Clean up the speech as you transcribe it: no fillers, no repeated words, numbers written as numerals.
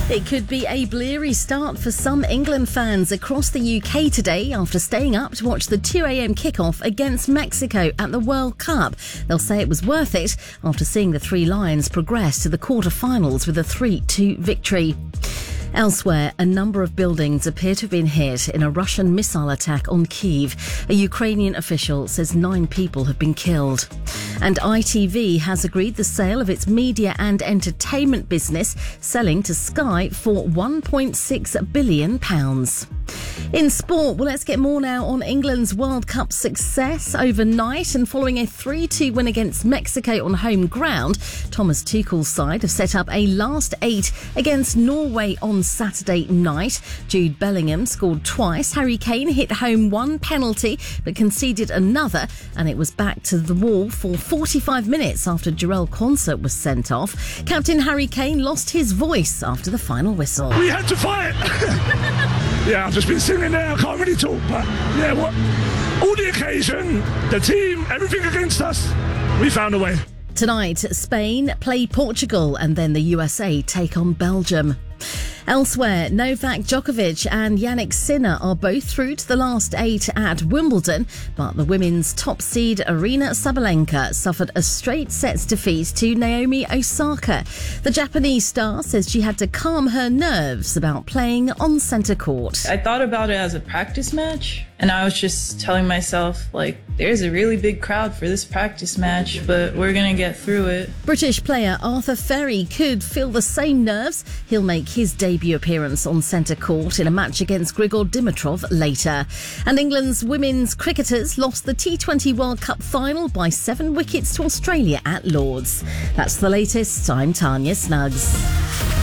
It could be a bleary start for some England fans across the UK today after staying up to watch the 2 a.m. kickoff against Mexico at the World Cup. They'll say it was worth it after seeing the Three Lions progress to the quarter-finals with a 3-2 victory. Elsewhere, a number of buildings appear to have been hit in a Russian missile attack on Kyiv. A Ukrainian official says 9 people have been killed. And ITV has agreed the sale of its media and entertainment business, selling to Sky for £1.6 billion. In sport, well, let's get more now on England's World Cup success overnight. And following a 3-2 win against Mexico on home ground, Thomas Tuchel's side have set up a last 8 against Norway on Saturday night. Jude Bellingham scored twice. Harry Kane hit home 1 penalty but conceded another, and it was back to the wall for 45 minutes after Jarell Quansah was sent off. Captain Harry Kane lost his voice after the final whistle. We had to fight. Yeah, I've just been singing there. I can't really talk, but yeah, all the occasion, the team, everything against us, we found a way. Tonight, Spain play Portugal and then the USA take on Belgium. Elsewhere, Novak Djokovic and Jannik Sinner are both through to the last 8 at Wimbledon, but the women's top seed Aryna Sabalenka suffered a straight sets defeat to Naomi Osaka. The Japanese star says she had to calm her nerves about playing on centre court. I thought about it as a practice match, and I was just telling myself, there's a really big crowd for this practice match, but we're going to get through it. British player Arthur Ferry could feel the same nerves. He'll make his debut appearance on centre court in a match against Grigor Dimitrov later. And England's women's cricketers lost the T20 World Cup final by 7 wickets to Australia at Lord's. That's the latest. I'm Tanya Snuggs.